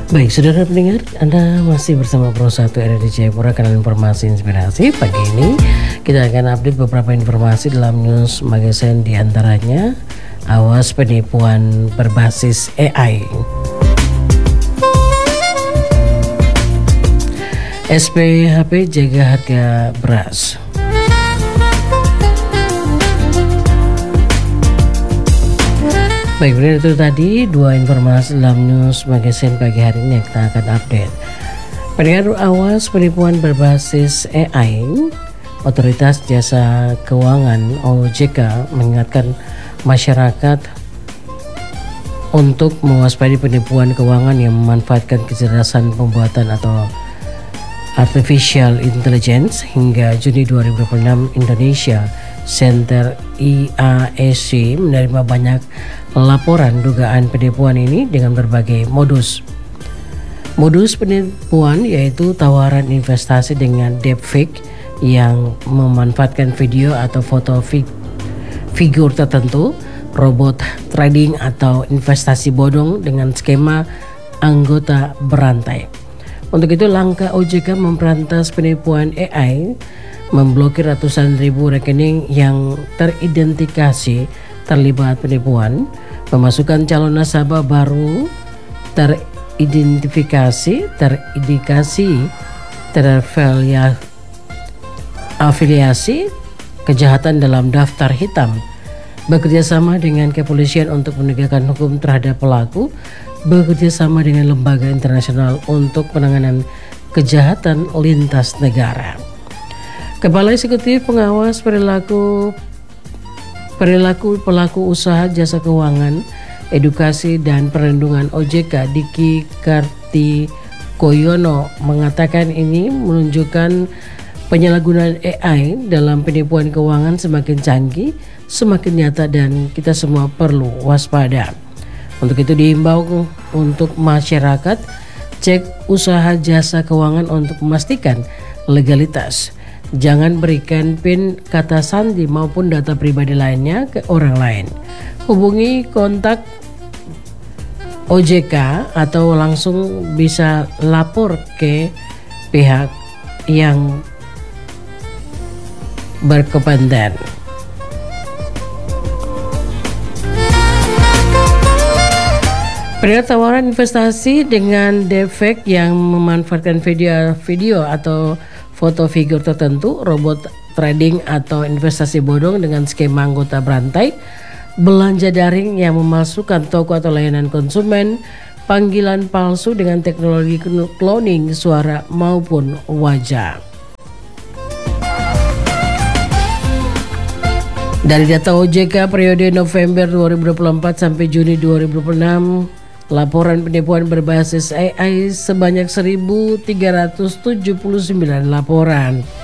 Baik, saudara pendengar, Anda masih bersama Pro 1 RRI Jayapura, kanal informasi inspirasi. Pagi ini kita akan update beberapa informasi dalam news magazine, di antaranya awas penipuan berbasis AI. SPHP jaga harga beras. Baik, benar itu tadi dua informasi dalam news magazine pagi hari ini yang kita akan update. Pendengar, awas penipuan berbasis AI. Otoritas Jasa Keuangan OJK mengingatkan masyarakat untuk mewaspadai penipuan keuangan yang memanfaatkan kecerdasan pembuatan atau artificial intelligence. Hingga Juni 2026, Indonesia Center IASC menerima banyak laporan dugaan penipuan ini dengan berbagai modus. Modus penipuan yaitu tawaran investasi dengan deepfake yang memanfaatkan video atau foto figur tertentu, robot trading atau investasi bodong dengan skema anggota berantai. Untuk itu, langkah OJK memberantas penipuan AI memblokir ratusan ribu rekening yang teridentifikasi terlibat penipuan, memasukkan calon nasabah baru terindikasi terafiliasi kejahatan dalam daftar hitam, bekerjasama dengan kepolisian untuk menegakkan hukum terhadap pelaku, bekerjasama dengan lembaga internasional untuk penanganan kejahatan lintas negara. Kepala Eksekutif Pengawas Perilaku Pelaku Usaha Jasa Keuangan, Edukasi dan Perlindungan OJK, Diki Kartikoyono, mengatakan ini menunjukkan penyalahgunaan AI dalam penipuan keuangan semakin canggih, semakin nyata, dan kita semua perlu waspada. Untuk itu diimbau untuk masyarakat cek usaha jasa keuangan untuk memastikan legalitas. Jangan berikan PIN, kata sandi maupun data pribadi lainnya ke orang lain. Hubungi kontak OJK atau langsung bisa lapor ke pihak yang berkepentingan. Pernyataan tawaran investasi dengan deepfake yang memanfaatkan video atau foto figur tertentu, robot trading atau investasi bodong dengan skema anggota berantai, belanja daring yang memalsukan toko atau layanan konsumen, panggilan palsu dengan teknologi cloning suara maupun wajah. Dari data OJK periode November 2024 sampai Juni 2026, laporan penipuan berbasis AI sebanyak 1.379 laporan.